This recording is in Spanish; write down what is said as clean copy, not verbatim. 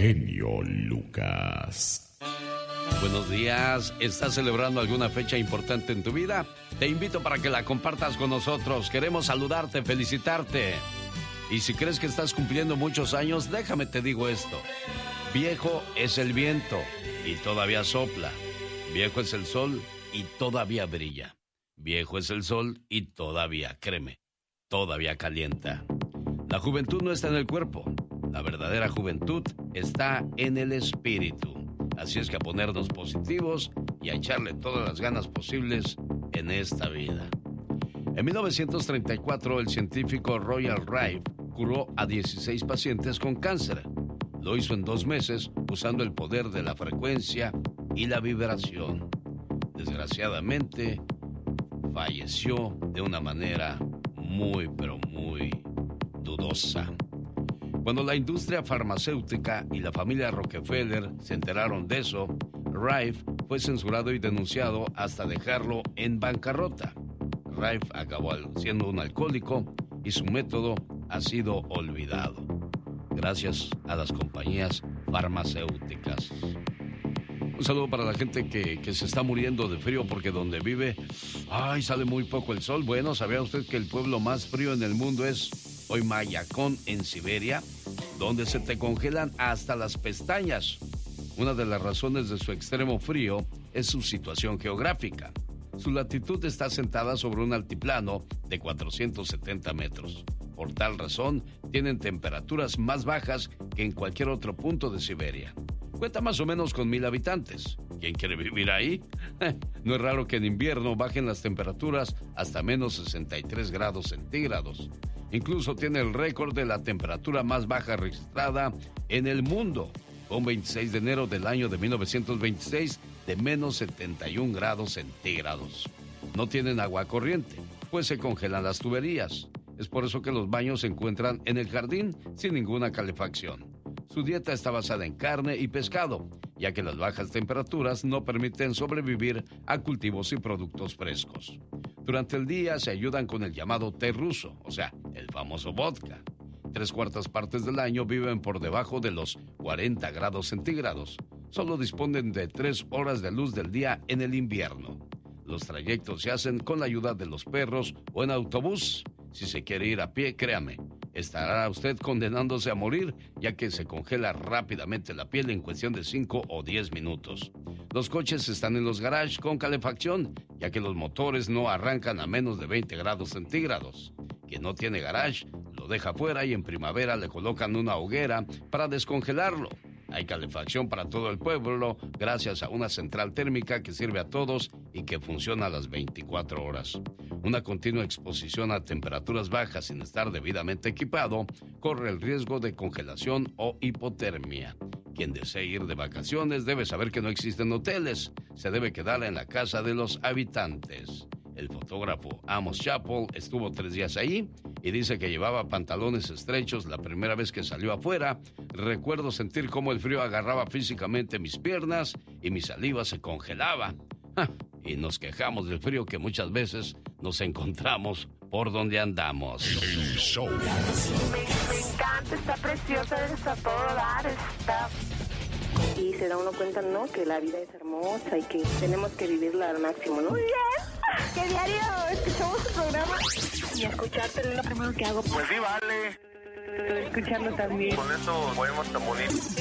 genio Lucas. Buenos días, ¿estás celebrando alguna fecha importante en tu vida? Te invito para que la compartas con nosotros. Queremos saludarte, felicitarte. Y si crees que estás cumpliendo muchos años, déjame te digo esto. Viejo es el viento y todavía sopla. Viejo es el sol y todavía brilla. Viejo es el sol y todavía, créeme, todavía calienta. La juventud no está en el cuerpo. La verdadera juventud está en el espíritu. Así es que a ponernos positivos y a echarle todas las ganas posibles en esta vida. En 1934, el científico Royal Rife curó a 16 pacientes con cáncer. Lo hizo en 2 meses usando el poder de la frecuencia y la vibración. Desgraciadamente, falleció de una manera muy, pero muy dudosa. Cuando la industria farmacéutica y la familia Rockefeller se enteraron de eso, Rife fue censurado y denunciado hasta dejarlo en bancarrota. Rife acabó siendo un alcohólico y su método ha sido olvidado, gracias a las compañías farmacéuticas. Un saludo para la gente que se está muriendo de frío porque donde vive, sale muy poco el sol. Bueno, ¿sabía usted que el pueblo más frío en el mundo es Oymyakon, en Siberia, donde se te congelan hasta las pestañas? Una de las razones de su extremo frío es su situación geográfica. Su latitud está asentada sobre un altiplano de 470 metros. Por tal razón, tienen temperaturas más bajas que en cualquier otro punto de Siberia. Cuenta más o menos con 1,000 habitantes. ¿Quién quiere vivir ahí? No es raro que en invierno bajen las temperaturas hasta menos 63 grados centígrados. Incluso tiene el récord de la temperatura más baja registrada en el mundo, con 26 de enero del año de 1926 de menos 71 grados centígrados. No tienen agua corriente, pues se congelan las tuberías. Es por eso que los baños se encuentran en el jardín sin ninguna calefacción. Su dieta está basada en carne y pescado, ya que las bajas temperaturas no permiten sobrevivir a cultivos y productos frescos. Durante el día se ayudan con el llamado té ruso, o sea, el famoso vodka. 3/4 partes del año viven por debajo de los 40 grados centígrados. Solo disponen de 3 horas de luz del día en el invierno. Los trayectos se hacen con la ayuda de los perros o en autobús. Si se quiere ir a pie, créame, estará usted condenándose a morir, ya que se congela rápidamente la piel en cuestión de 5 o 10 minutos. Los coches están en los garages con calefacción, ya que los motores no arrancan a menos de 20 grados centígrados. Quien no tiene garage lo deja fuera y en primavera le colocan una hoguera para descongelarlo. Hay calefacción para todo el pueblo gracias a una central térmica que sirve a todos y que funciona a las 24 horas. Una continua exposición a temperaturas bajas sin estar debidamente equipado corre el riesgo de congelación o hipotermia. Quien desee ir de vacaciones debe saber que no existen hoteles. Se debe quedar en la casa de los habitantes. El fotógrafo Amos Chappell estuvo 3 días ahí y dice que llevaba pantalones estrechos la primera vez que salió afuera. Recuerdo sentir cómo el frío agarraba físicamente mis piernas y mi saliva se congelaba. Y nos quejamos del frío que muchas veces nos encontramos por donde andamos. El show. Me encanta, está preciosa, está todo dar, está... Y se da uno cuenta, ¿no? Que la vida es hermosa y que tenemos que vivirla al máximo, ¿no? Muy bien, que diario escuchamos tu programa y escucharte es lo primero que hago. Pues sí, vale. Escucharlo también. Con eso podemos morir.